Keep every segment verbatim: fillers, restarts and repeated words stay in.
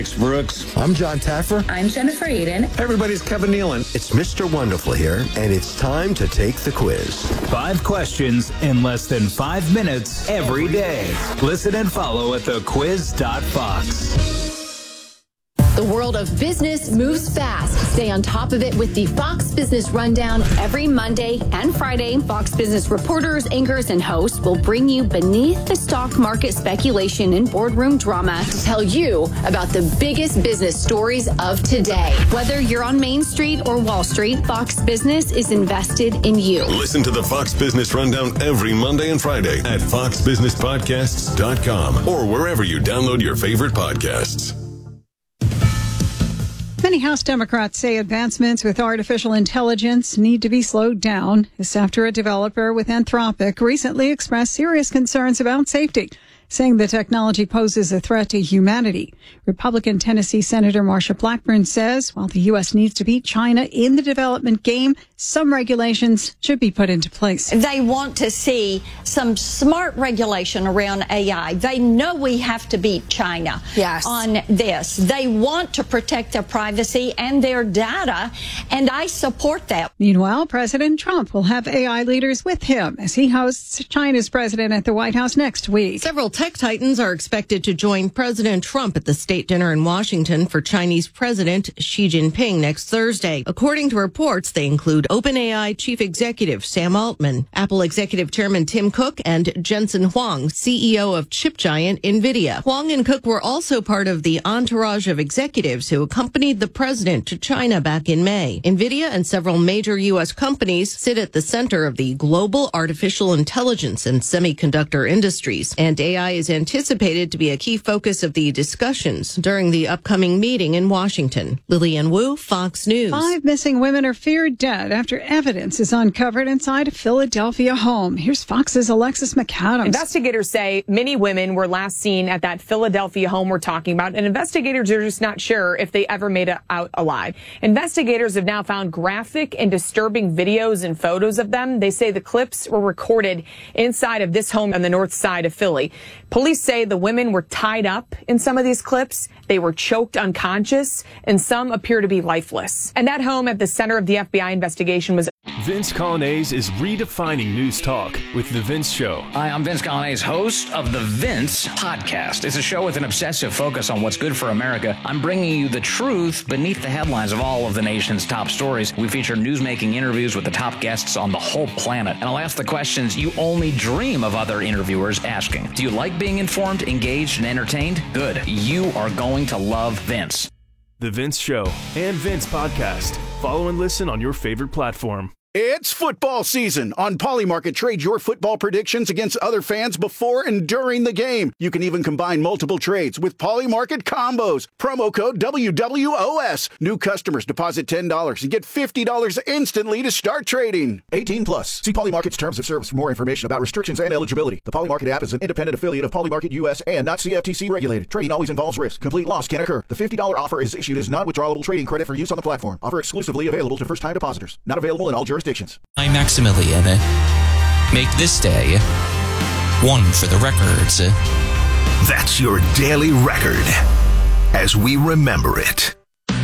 Brooks. I'm John Taffer. I'm Jennifer Eden. Everybody's Kevin Nealon. It's Mister Wonderful here, and it's time to take the quiz. Five questions in less than five minutes every day. Listen and follow at the quiz dot fox. The world of business moves fast. Stay on top of it with the Fox Business Rundown every Monday and Friday. Fox Business reporters, anchors, and hosts will bring you beneath the stock market speculation and boardroom drama to tell you about the biggest business stories of today. Whether you're on Main Street or Wall Street, Fox Business is invested in you. Listen to the Fox Business Rundown every Monday and Friday at fox business podcasts dot com or wherever you download your favorite podcasts. Many House Democrats say advancements with artificial intelligence need to be slowed down. This after a developer with Anthropic recently expressed serious concerns about safety, saying the technology poses a threat to humanity. Republican Tennessee Senator Marsha Blackburn says while the U S needs to beat China in the development game, some regulations should be put into place. They want to see some smart regulation around A I. They know we have to beat China yes. on this. They want to protect their privacy and their data, and I support that. Meanwhile, President Trump will have A I leaders with him as he hosts China's president at the White House next week. Several tech titans are expected to join President Trump at the state dinner in Washington for Chinese President Xi Jinping next Thursday. According to reports, they include OpenAI Chief Executive Sam Altman, Apple Executive Chairman Tim Cook, and Jensen Huang, C E O of chip giant NVIDIA. Huang and Cook were also part of the entourage of executives who accompanied the president to China back in May. NVIDIA and several major U S companies sit at the center of the global artificial intelligence and semiconductor industries, and A I is anticipated to be a key focus of the discussions during the upcoming meeting in Washington. Lillian Wu, Fox News. Five missing women are feared dead after evidence is uncovered inside a Philadelphia home. Here's Fox's Alexis McAdams. Investigators say many women were last seen at that Philadelphia home we're talking about, and investigators are just not sure if they ever made it out alive. Investigators have now found graphic and disturbing videos and photos of them. They say the clips were recorded inside of this home on the north side of Philly. Police say the women were tied up in some of these clips. They were choked unconscious, and some appear to be lifeless. And that home at the center of the F B I investigation was... Vince Colonnese is redefining news talk with The Vince Show. Hi, I'm Vince Colonnese, host of The Vince Podcast. It's a show with an obsessive focus on what's good for America. I'm bringing you the truth beneath the headlines of all of the nation's top stories. We feature newsmaking interviews with the top guests on the whole planet. And I'll ask the questions you only dream of other interviewers asking. Do you like being informed, engaged, and entertained? Good. You are going to love Vince. The Vince Show and Vince Podcast. Follow and listen on your favorite platform. It's football season. On Polymarket, trade your football predictions against other fans before and during the game. You can even combine multiple trades with Polymarket combos. Promo code W W O S. New customers deposit ten dollars and get fifty dollars instantly to start trading. eighteen plus. See Polymarket's terms of service for more information about restrictions and eligibility. The Polymarket app is an independent affiliate of Polymarket U S and not C F T C regulated. Trading always involves risk. Complete loss can occur. The fifty dollars offer is issued as non-withdrawable trading credit for use on the platform. Offer exclusively available to first-time depositors. Not available in all jurisdictions. I'm Maximilian. Make this day one for the records. That's your daily record as we remember it.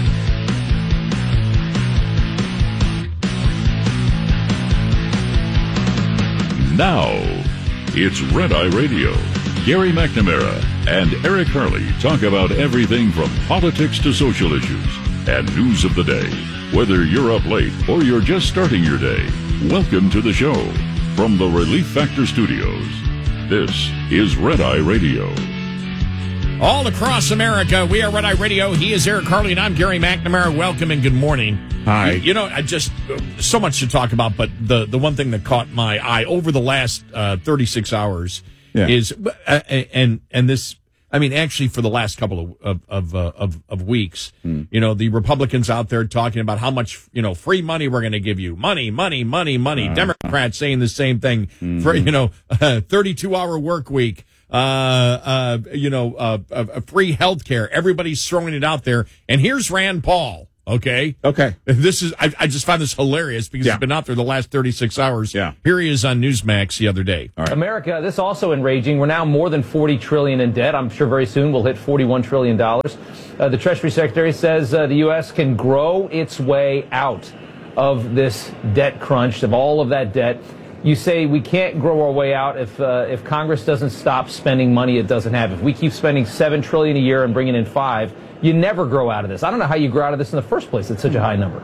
Now, it's Red Eye Radio. Gary McNamara and Eric Harley talk about everything from politics to social issues and news of the day. Whether you're up late or you're just starting your day, welcome to the show. From the Relief Factor Studios, this is Red Eye Radio. All across America, we are Red Eye Radio. He is Eric Harley, and I'm Gary McNamara. Welcome and good morning. Hi. You, you know, I just, so much to talk about, but the, the one thing that caught my eye over the last uh, thirty-six hours yeah. is, uh, and and this, I mean, actually for the last couple of of of, uh, of, of weeks, mm. you know, the Republicans out there talking about how much, you know, free money we're going to give you. Money, money, money, money. Uh, Democrats saying the same thing mm-hmm. for, you know, a thirty-two hour work week. Uh, uh, you know, uh, uh, free health care. Everybody's throwing it out there. And here's Rand Paul. Okay. Okay. This is, I, I just find this hilarious because yeah. it's been out there the last thirty-six hours. Yeah. Here he is on Newsmax the other day. All right. America, this also enraging. We're now more than forty trillion dollars in debt. I'm sure very soon we'll hit forty-one trillion dollars. Uh, the Treasury Secretary says uh, the U S can grow its way out of this debt crunch, of all of that debt. You say we can't grow our way out if uh, if Congress doesn't stop spending money it doesn't have. If we keep spending seven trillion dollars a year and bringing in five, you never grow out of this. I don't know how you grow out of this in the first place. It's such a high number.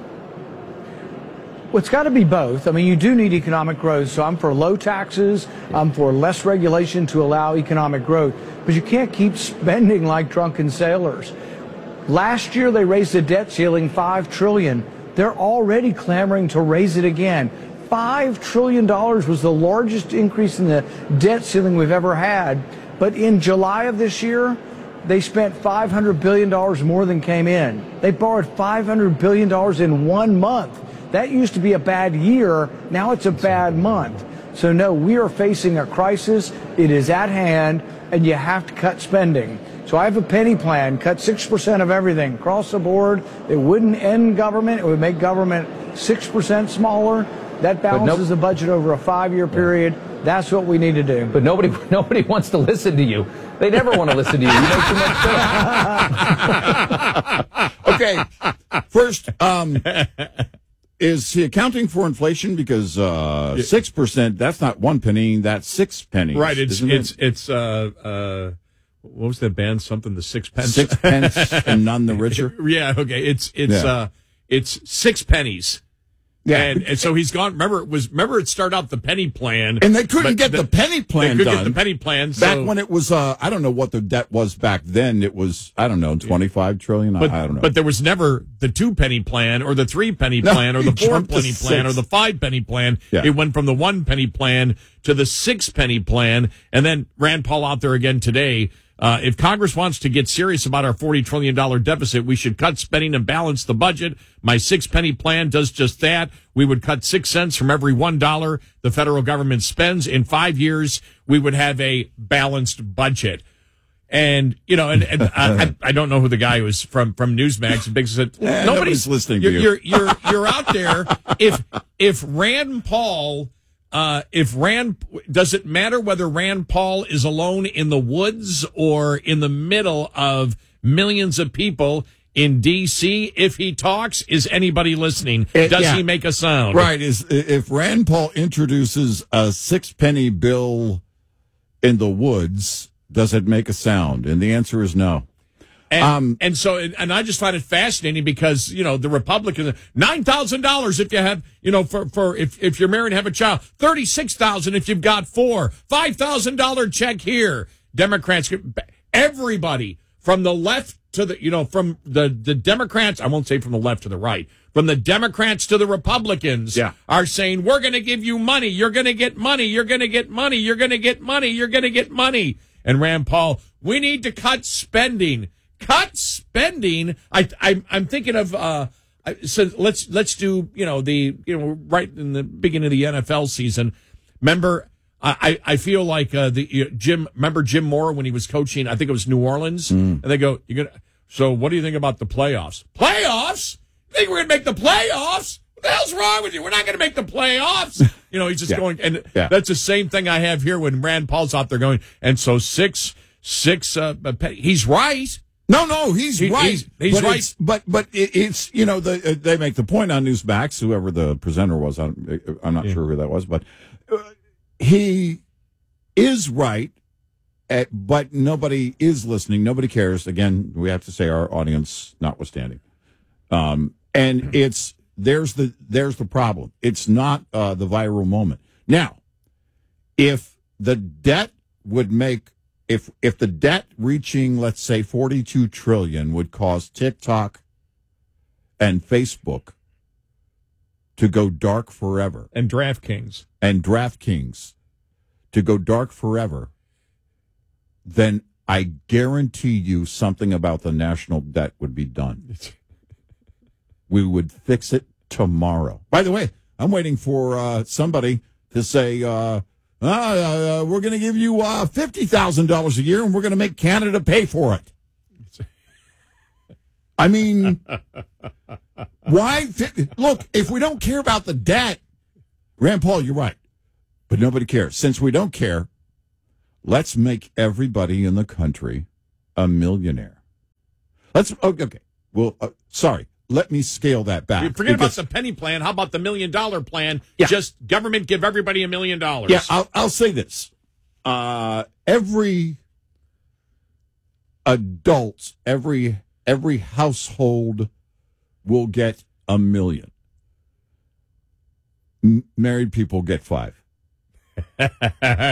Well, it's got to be both. I mean, you do need economic growth, so I'm for low taxes, I'm for less regulation to allow economic growth, but you can't keep spending like drunken sailors. Last year, they raised the debt ceiling five trillion dollars. They're already clamoring to raise it again. five trillion dollars was the largest increase in the debt ceiling we've ever had, but in July of this year, they spent five hundred billion dollars more than came in. They borrowed five hundred billion dollars in one month. That used to be a bad year. Now it's a bad month. So, no, we are facing a crisis. It is at hand, and you have to cut spending. So I have a penny plan, cut six percent of everything across the board. It wouldn't end government. It would make government six percent smaller. That balances nope. the budget over a five-year period. That's what we need to do. But nobody nobody wants to listen to you. They never want to listen to you. You make too much sense. Okay. First, um, is he accounting for inflation? Because uh, six percent, that's not one penny, that's six pennies. Right. It's, it's, it? it's, uh, uh, what was that band? Something, the six pence? Six pence and none the richer? Yeah, okay. It's, it's, yeah. uh, it's six pennies. Yeah. And, and so he's gone. Remember, it was, remember it started out the penny plan. And they couldn't get the, the penny plan they done. They couldn't get the penny plan. So. Back when it was, uh, I don't know what the debt was back then. It was, I don't know, twenty-five trillion. But, I don't know. But there was never the two penny plan or the three penny no, plan or the four penny plan or the five penny plan. Yeah. It went from the one penny plan to the six penny plan. And then Rand Paul out there again today. Uh, if Congress wants to get serious about our forty trillion dollars deficit, we should cut spending and balance the budget. My six penny plan does just that. We would cut six cents from every one dollar the federal government spends. In five years, we would have a balanced budget. And, you know, and, and I, I don't know who the guy was from, from Newsmax. And Big said, yeah, nobody's, nobody's listening to you. You're, you're, you're out there. If, if Rand Paul, Uh, if Rand, does it matter whether Rand Paul is alone in the woods or in the middle of millions of people in D C? If he talks, is anybody listening? It, does yeah. he make a sound? Right. Is if Rand Paul introduces a six penny bill in the woods, does it make a sound? And the answer is no. And, um, and so, and I just find it fascinating because, you know, the Republicans, nine thousand dollars if you have, you know, for, for, if, if you're married and have a child, thirty-six thousand if you've got four, five thousand dollars check here. Democrats, everybody from the left to the, you know, from the, the Democrats, I won't say from the left to the right, from the Democrats to the Republicans yeah. are saying, we're going to give you money. You're going to get money. You're going to get money. You're going to get money. You're going to get money. And Rand Paul, we need to cut spending. Cut spending. I, I I'm thinking of uh. So let's let's do you know the you know right in the beginning of the N F L season. Remember, I I feel like uh, the you know, Jim. Remember Jim Moore when he was coaching? I think it was New Orleans, mm. and they go, "You're gonna." So what do you think about the playoffs? Playoffs? You think we're gonna make the playoffs? What the hell's wrong with you? We're not gonna make the playoffs. You know, he's just yeah. going, and yeah. that's the same thing I have here when Rand Paul's out there going, and so six six. Uh, he's right. No, no, he's he, right. He's, he's but right. It's, but but it, it's you know the, uh, they make the point on Newsmax, whoever the presenter was. I'm, I'm not yeah. sure who that was, but uh, he is right. At, but nobody is listening. Nobody cares. Again, we have to say our audience notwithstanding. Um, and it's there's the there's the problem. It's not uh, the viral moment. Now, if the debt would make If if the debt reaching, let's say, forty-two trillion dollars would cause TikTok and Facebook to go dark forever. And DraftKings. And DraftKings to go dark forever, then I guarantee you something about the national debt would be done. We would fix it tomorrow. By the way, I'm waiting for uh, somebody to say, uh, Uh, uh, we're going to give you uh, fifty thousand dollars a year, and we're going to make Canada pay for it. I mean, why? Look, if we don't care about the debt, Rand Paul, you're right, but nobody cares. Since we don't care, let's make everybody in the country a millionaire. Let's okay. okay. Well, uh, sorry. Let me scale that back. Forget because, about the penny plan. How about the million dollar plan? Yeah. Just government give everybody a million dollars. Yeah, I'll, I'll say this. Uh, every adult, every every household will get a million. M- married people get five. Because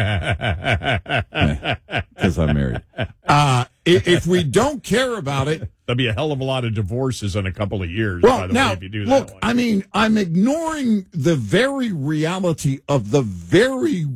I'm married. Uh, if, if we don't care about it, there'll be a hell of a lot of divorces in a couple of years. Well, by the now, way, if you do that look, one. I mean, I'm ignoring the very reality of the very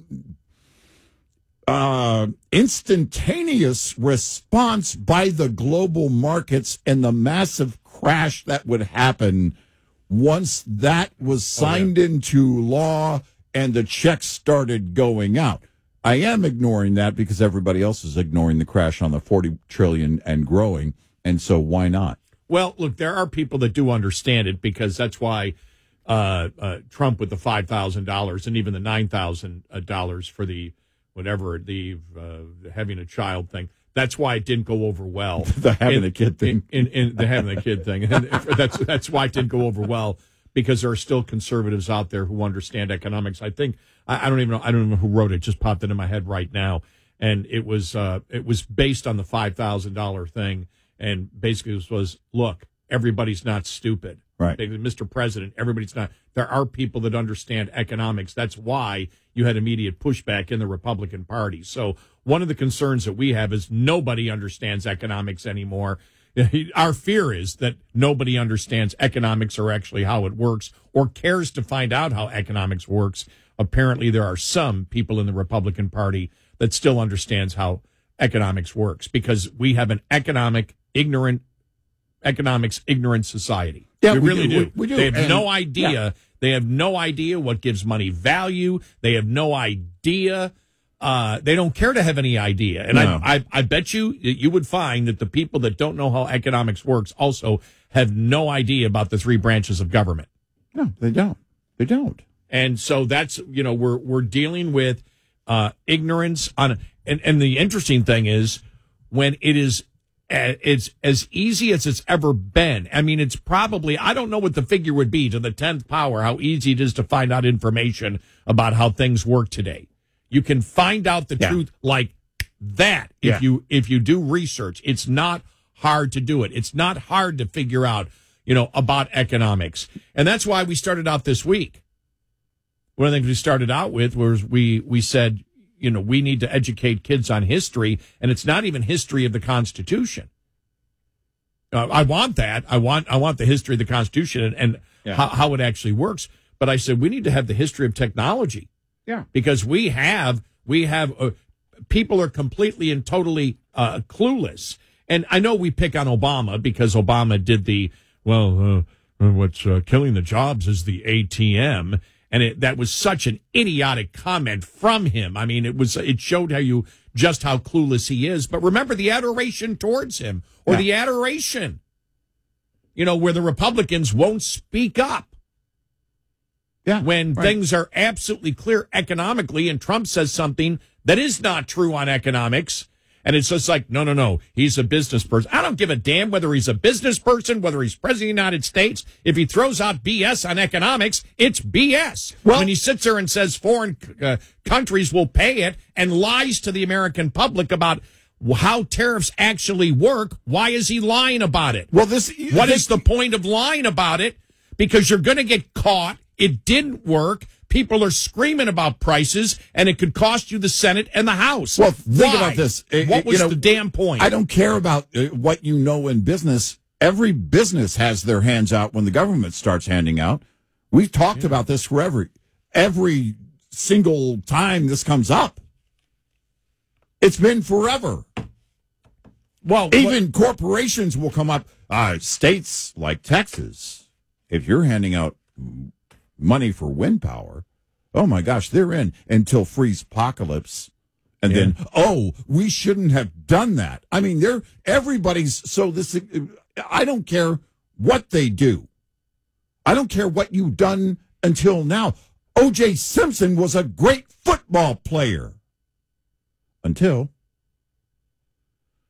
uh, instantaneous response by the global markets and the massive crash that would happen once that was signed oh, yeah. into law and the checks started going out. I am ignoring that because everybody else is ignoring the crash on the forty trillion and growing. And so why not? Well, look, there are people that do understand it because that's why uh, uh, Trump with the five thousand dollars and even the nine thousand dollars for the whatever, the uh, having a child thing. That's why it didn't go over well. the having in, a kid thing. In, in, in the having a kid thing. And that's, that's why it didn't go over well, because there are still conservatives out there who understand economics. I think, I, I don't even know, I don't even know who wrote it. It just popped into my head right now. And it was, uh, it was based on the five thousand dollars thing. And basically this was, look, everybody's not stupid. Right. Mister President, everybody's not. There are people that understand economics. That's why you had immediate pushback in the Republican Party. So one of the concerns that we have is nobody understands economics anymore. Our fear is that nobody understands economics or actually how it works or cares to find out how economics works. Apparently, there are some people in the Republican Party that still understands how economics works because we have an economic, ignorant, economics ignorant society. Yeah, we, we really do. do. We, we do. They have and, no idea. Yeah. They have no idea what gives money value. They have no idea. Uh, they don't care to have any idea. And no. I, I, I bet you you would find that the people that don't know how economics works also have no idea about the three branches of government. No, they don't. They don't. And so that's, you know, we're we're dealing with uh, ignorance on. And, and the interesting thing is when it is it's as easy as it's ever been. I mean, it's probably, I don't know what the figure would be to the tenth power, how easy it is to find out information about how things work today. You can find out the yeah. truth like that if yeah. you if you do research. It's not hard to do it. It's not hard to figure out, you know, about economics. And that's why we started out this week. One of the things we started out with was we we said, you know, we need to educate kids on history, and it's not even history of the Constitution. Uh, I want that. I want I want the history of the Constitution and, and yeah. how, how it actually works. But I said we need to have the history of technology. Yeah, because we have we have uh, people are completely and totally uh, clueless. And I know we pick on Obama because Obama did the well. Uh, what's uh, killing the jobs is the A T M. And it, that was such an idiotic comment from him. I mean, it was it showed how you just how clueless he is. But remember the adoration towards him, or yeah. the adoration, you know, where the Republicans won't speak up. Yeah, when right. things are absolutely clear economically, and Trump says something that is not true on economics. And it's just like, no, no, no, he's a business person. I don't give a damn whether he's a business person, whether he's president of the United States. If he throws out B S on economics, it's B S. Well, when he sits there and says foreign uh, countries will pay it and lies to the American public about how tariffs actually work, why is he lying about it? Well, this what this, is the point of lying about it? Because you're going to get caught. It didn't work. People are screaming about prices, and it could cost you the Senate and the House. Well, think Why? about this. What was you know, the damn point? I don't care about uh, what you know in business. Every business has their hands out when the government starts handing out. We've talked yeah. about this forever. Every single time this comes up. It's been forever. Well, even what, corporations will come up. Uh, states like Texas, if you're handing out money for wind power, oh my gosh, they're in until freeze apocalypse. And yeah. then, oh, we shouldn't have done that. I mean, they're everybody's. So this, I don't care what they do. I don't care what you've done until now. O J Simpson was a great football player until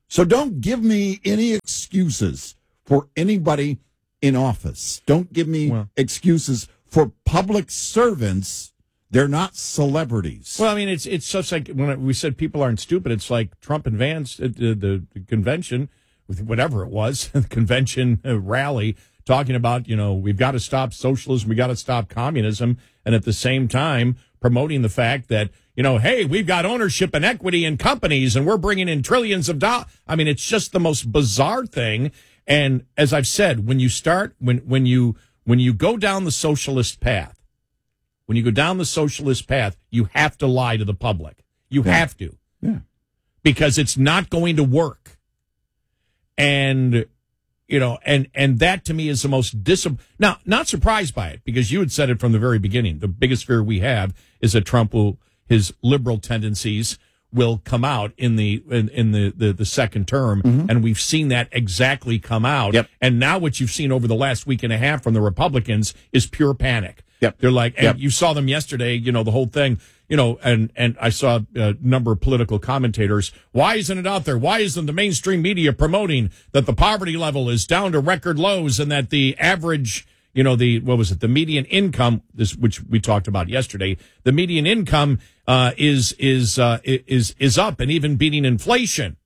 So don't give me any excuses for anybody in office. Don't give me well, excuses for public servants. They're not celebrities. Well, I mean, it's it's such like when we said people aren't stupid. It's like Trump and Vance at the, the, the convention, with whatever it was, the convention uh, rally, talking about, you know, we've got to stop socialism, we got to stop communism, and at the same time promoting the fact that, you know, hey, we've got ownership and equity in companies, and we're bringing in trillions of dollars. I mean, it's just the most bizarre thing. And as I've said, when you start, when when you when you go down the socialist path, when you go down the socialist path, you have to lie to the public. You yeah. have to. Yeah. Because it's not going to work. And, you know, and, and that to me is the most dis. Now, not surprised by it, because you had said it from the very beginning. The biggest fear we have is that Trump will, his liberal tendencies will come out in the in, in the, the, the second term, mm-hmm. and we've seen that exactly come out. Yep. And now what you've seen over the last week and a half from the Republicans is pure panic. Yep. They're like, and yep. you saw them yesterday, you know, the whole thing, you know, and, and I saw a number of political commentators. Why isn't it out there? Why isn't the mainstream media promoting that the poverty level is down to record lows and that the average, you know, the, what was it, the median income, this, which we talked about yesterday, the median income, uh, is, is, uh, is, is up and even beating inflation.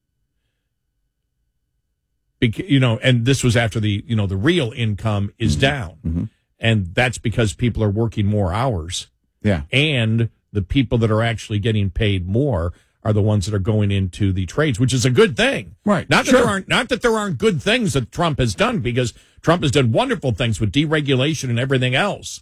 Bec- you know, and this was after the, you know, the real income is mm-hmm. down. Mm-hmm. And that's because people are working more hours. Yeah. And the people that are actually getting paid more are the ones that are going into the trades, which is a good thing. Right. Not that sure. there aren't not that there aren't good things that Trump has done, because Trump has done wonderful things with deregulation and everything else.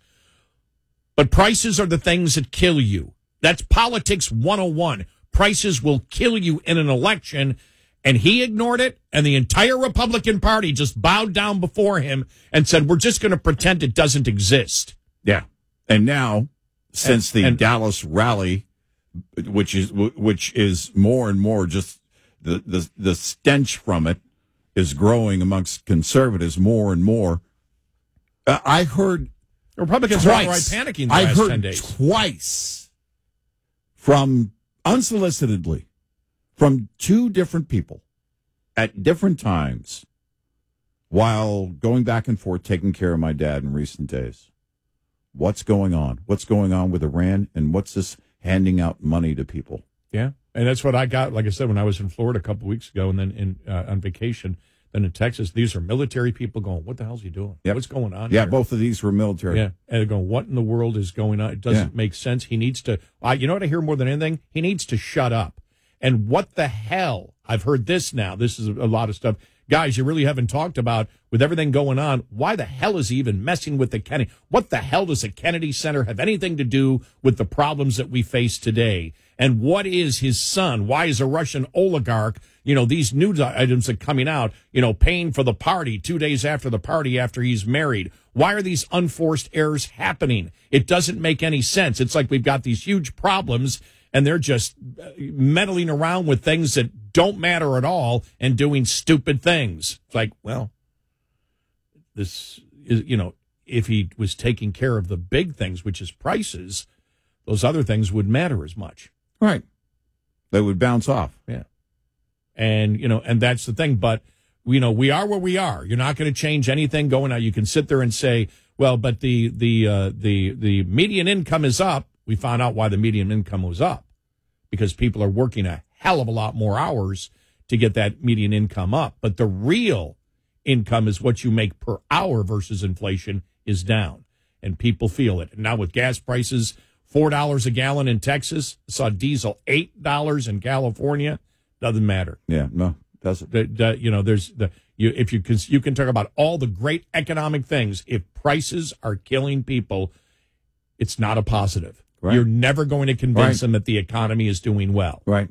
But prices are the things that kill you. That's politics one oh one. Prices will kill you in an election. And he ignored it, and the entire Republican Party just bowed down before him and said, we're just going to pretend it doesn't exist. Yeah. And now, since and, the and, Dallas rally, which is which is more and more just the, the, the stench from it is growing amongst conservatives more and more. Uh, I heard Republicans twice, are outright panicking the I last heard ten days. Twice from unsolicitedly from two different people at different times while going back and forth taking care of my dad in recent days. What's going on? What's going on with Iran, and what's this handing out money to people? Yeah, and that's what I got, like I said, when I was in Florida a couple of weeks ago and then in uh, on vacation, then in Texas. These are military people going, what the hell's he doing? Yep. What's going on Yeah, here? both of these were military. Yeah, and they're going, what in the world is going on? It doesn't Yeah. make sense. He needs to, I, you know what I hear more than anything? He needs to shut up. And what the hell? I've heard this now. This is a lot of stuff. Guys, you really haven't talked about, with everything going on, why the hell is he even messing with the Kennedy? What the hell does the Kennedy Center have anything to do with the problems that we face today? And what is his son? Why is a Russian oligarch, you know, these news items are coming out, you know, paying for the party two days after the party after he's married? Why are these unforced errors happening? It doesn't make any sense. It's like we've got these huge problems, and they're just meddling around with things that don't matter at all and doing stupid things. It's like, well, this is, you know, if he was taking care of the big things, which is prices, those other things would matter as much. Right. They would bounce off. Yeah. And, you know, and that's the thing. But, you know, we are where we are. You're not going to change anything going on. You can sit there and say, well, but the, the, uh, the, the median income is up. We found out why the median income was up, because people are working a hell of a lot more hours to get that median income up. But the real income is what you make per hour versus inflation is down, and people feel it. And now with gas prices, four dollars a gallon in Texas, I saw diesel eight dollars in California. Doesn't matter. Yeah, no, doesn't. The, the, you know, there's the you if you can you can talk about all the great economic things. If prices are killing people, it's not a positive. Right. You're never going to convince Right. them that the economy is doing well. Right.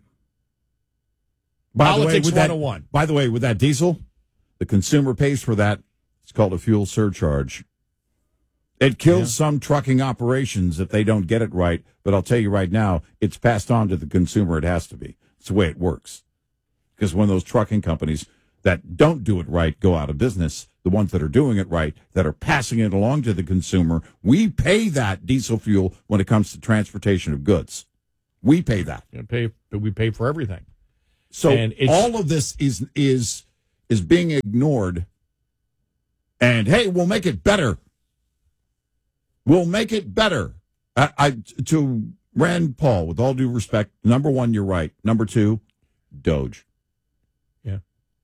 By the way, Politics with that- one oh one. By the way, with that diesel, the consumer pays for that. It's called a fuel surcharge. It kills Yeah. some trucking operations if they don't get it right. But I'll tell you right now, it's passed on to the consumer. It has to be. It's the way it works. Because when those trucking companies that don't do it right go out of business, the ones that are doing it right, that are passing it along to the consumer, we pay that diesel fuel when it comes to transportation of goods. We pay that. You know, pay, but we pay for everything. So And it's- all of this is is is being ignored. And hey, we'll make it better. We'll make it better. I, I to Rand Paul, with all due respect, number one, you're right. Number two, Doge. Yeah.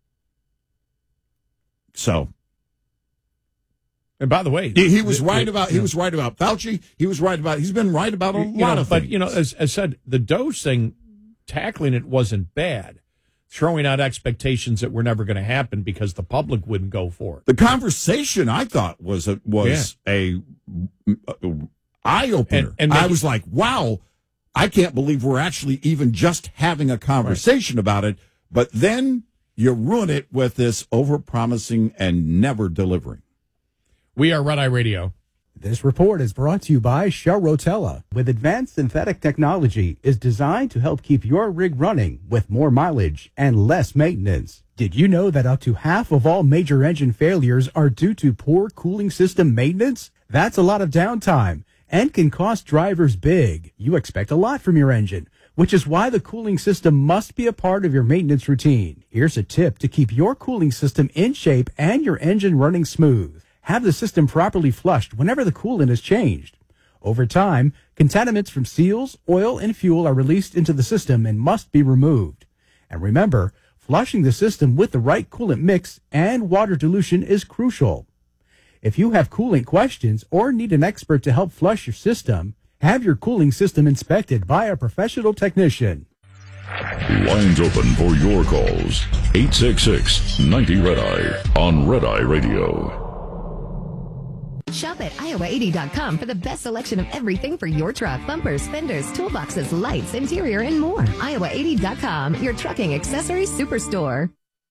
So. And by the way, he, he was the- right the- about he was right about Fauci. He was right about he's been right about a You lot know, of but things. you know, as I said, the Doge thing, tackling it wasn't bad. Throwing out expectations that were never going to happen because the public wouldn't go for it. The conversation I thought was a, was a, a eye opener. And- and I make- was like, wow, I can't believe we're actually even just having a conversation about it. But then you ruin it with this over promising and never delivering. We are Red Eye Radio. This report is brought to you by Shell Rotella. With advanced synthetic technology, is designed to help keep your rig running with more mileage and less maintenance. Did you know that up to half of all major engine failures are due to poor cooling system maintenance? That's a lot of downtime and can cost drivers big. You expect a lot from your engine, which is why the cooling system must be a part of your maintenance routine. Here's a tip to keep your cooling system in shape and your engine running smooth. Have the system properly flushed whenever the coolant is changed. Over time, contaminants from seals, oil, and fuel are released into the system and must be removed. And remember, flushing the system with the right coolant mix and water dilution is crucial. If you have coolant questions or need an expert to help flush your system, have your cooling system inspected by a professional technician. Lines open for your calls. eight six six, ninety, red eye on Red Eye Radio. Shop at Iowa eighty dot com for the best selection of everything for your truck. Bumpers, fenders, toolboxes, lights, interior, and more. Iowa eighty dot com, your trucking accessories superstore.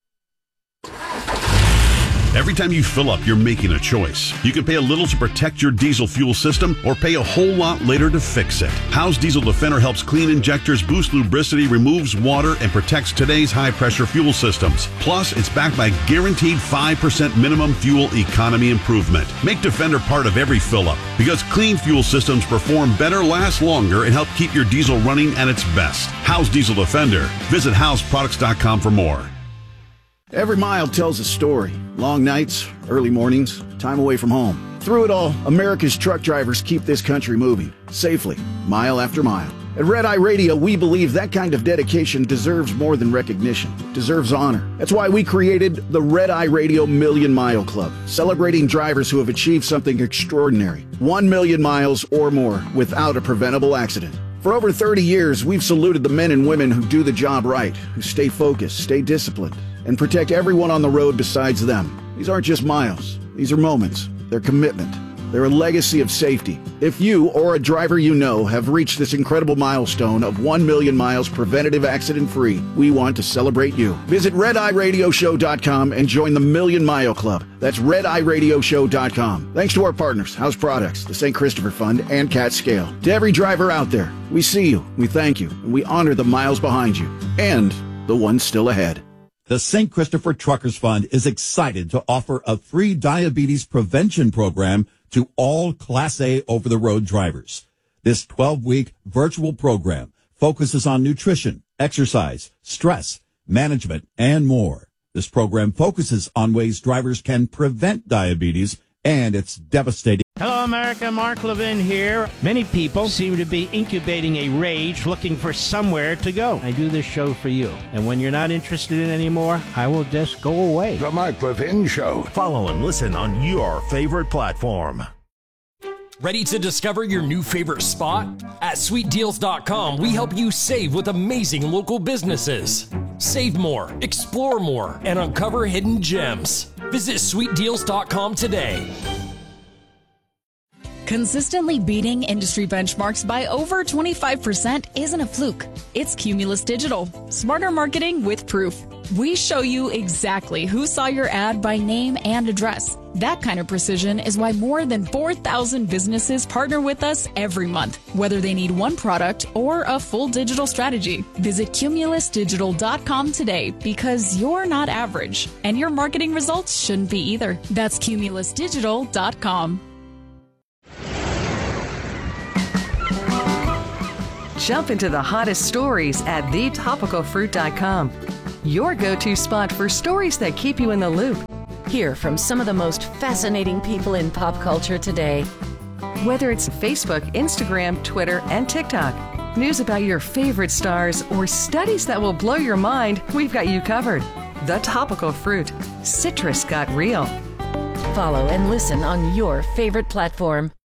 Every time you fill up, you're making a choice. You can pay a little to protect your diesel fuel system or pay a whole lot later to fix it. Howe's Diesel Defender helps clean injectors, boost lubricity, removes water, and protects today's high-pressure fuel systems. Plus, it's backed by guaranteed five percent minimum fuel economy improvement. Make Defender part of every fill-up because clean fuel systems perform better, last longer, and help keep your diesel running at its best. Howe's Diesel Defender. Visit house products dot com for more. Every mile tells a story. Long nights, early mornings, time away from home. Through it all, America's truck drivers keep this country moving, safely, mile after mile. At Red Eye Radio, we believe that kind of dedication deserves more than recognition, deserves honor. That's why we created the Red Eye Radio Million Mile Club, celebrating drivers who have achieved something extraordinary. One million miles or more without a preventable accident. For over thirty years, we've saluted the men and women who do the job right, who stay focused, stay disciplined, and protect everyone on the road besides them. These aren't just miles. These are moments. They're commitment. They're a legacy of safety. If you or a driver you know have reached this incredible milestone of one million miles preventative accident-free, we want to celebrate you. Visit red eye radio show dot com and join the Million Mile Club. That's red eye radio show dot com. Thanks to our partners, House Products, the Saint Christopher Fund, and Cat Scale. To every driver out there, we see you, we thank you, and we honor the miles behind you and the ones still ahead. The Saint Christopher Truckers Fund is excited to offer a free diabetes prevention program to all Class A over-the-road drivers. This twelve-week virtual program focuses on nutrition, exercise, stress, management, and more. This program focuses on ways drivers can prevent diabetes and its devastating. Hello, America. Mark Levin here. Many people seem to be incubating a rage looking for somewhere to go. I do this show for you. And when you're not interested in it anymore, I will just go away. The Mark Levin Show. Follow and listen on your favorite platform. Ready to discover your new favorite spot? At sweet deals dot com, we help you save with amazing local businesses. Save more, explore more, and uncover hidden gems. Visit sweet deals dot com today. Consistently beating industry benchmarks by over twenty-five percent isn't a fluke. It's Cumulus Digital. Smarter marketing with proof. We show you exactly who saw your ad by name and address. That kind of precision is why more than four thousand businesses partner with us every month, whether they need one product or a full digital strategy. Visit cumulus digital dot com today because you're not average, and your marketing results shouldn't be either. That's cumulus digital dot com. Jump into the hottest stories at the topical fruit dot com. Your go-to spot for stories that keep you in the loop. Hear from some of the most fascinating people in pop culture today. Whether it's Facebook, Instagram, Twitter, and TikTok, news about your favorite stars, or studies that will blow your mind, we've got you covered. The Topical Fruit. Citrus got real. Follow and listen on your favorite platform.